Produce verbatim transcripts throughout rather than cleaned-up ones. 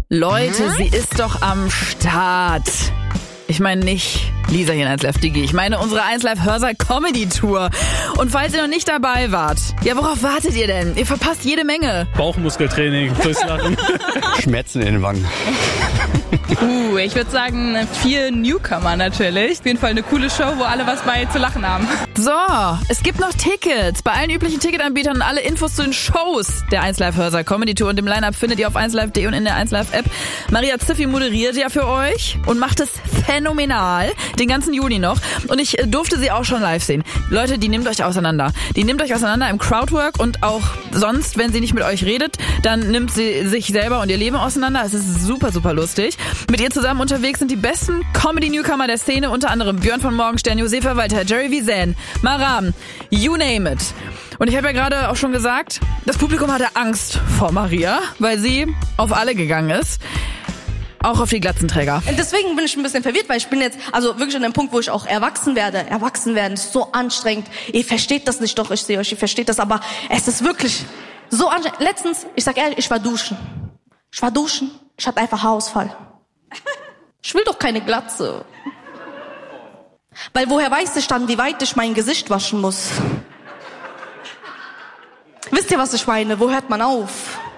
Leute, sie ist doch am Start. Ich meine nicht Lisa hier in eins Live Digi. Ich meine unsere eins Live Hörsaal Comedy Tour. Und falls ihr noch nicht dabei wart, ja, worauf wartet ihr denn? Ihr verpasst jede Menge. Bauchmuskeltraining fürs Lachen. Schmerzen in den Wangen. Uh, ich würde sagen, vier Newcomer natürlich. Auf jeden Fall eine coole Show, wo alle was bei zu lachen haben. So, es gibt noch Tickets bei allen üblichen Ticketanbietern und alle Infos zu den Shows der eins Live Hörsaal Comedy Tour und dem Line-Up findet ihr auf eins live punkt de und in der eins Live App. Maria Ziffi moderiert ja für euch und macht es phänomenal, den ganzen Juni noch. Und ich durfte sie auch schon live sehen. Leute, die nimmt euch auseinander. Die nimmt euch auseinander im Crowdwork und auch sonst, wenn sie nicht mit euch redet, dann nimmt sie sich selber und ihr Leben auseinander. Es ist super, super lustig. Mit ihr zusammen unterwegs sind die besten Comedy-Newcomer der Szene, unter anderem Björn von Morgenstern, Josefa Walter, Jerry Wiesen, Maram, you name it. Und ich habe ja gerade auch schon gesagt, das Publikum hatte Angst vor Maria, weil sie auf alle gegangen ist. Auch auf die Glatzenträger. Deswegen bin ich ein bisschen verwirrt, weil ich bin jetzt also wirklich an dem Punkt, wo ich auch erwachsen werde. Erwachsen werden ist so anstrengend. Ihr versteht das nicht, doch, ich sehe euch, ihr versteht das, aber es ist wirklich so anstrengend. Letztens, ich sag ehrlich, ich war duschen. Ich war duschen, ich hatte einfach Haarausfall. Ich will doch keine Glatze. Weil woher weiß ich dann, wie weit ich mein Gesicht waschen muss? Wisst ihr, was ich meine? Wo hört man auf?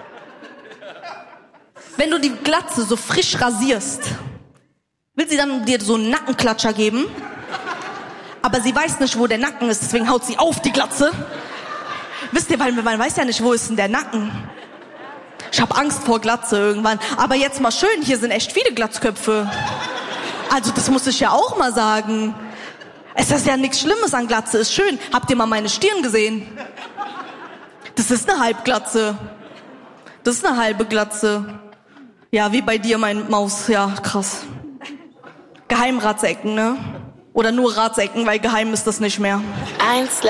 Wenn du die Glatze so frisch rasierst, will sie dann dir so einen Nackenklatscher geben, aber sie weiß nicht, wo der Nacken ist, deswegen haut sie auf die Glatze. Wisst ihr, weil man weiß ja nicht, wo ist denn der Nacken? Ich habe Angst vor Glatze irgendwann, aber jetzt mal schön, hier sind echt viele Glatzköpfe. Also das muss ich ja auch mal sagen. Es ist ja nichts Schlimmes an Glatze, ist schön. Habt ihr mal meine Stirn gesehen? Das ist eine Halbglatze. Das ist eine halbe Glatze. Ja, wie bei dir, mein Maus. Ja, krass. Geheimratsecken, ne? Oder nur Ratsecken, weil geheim ist das nicht mehr. eins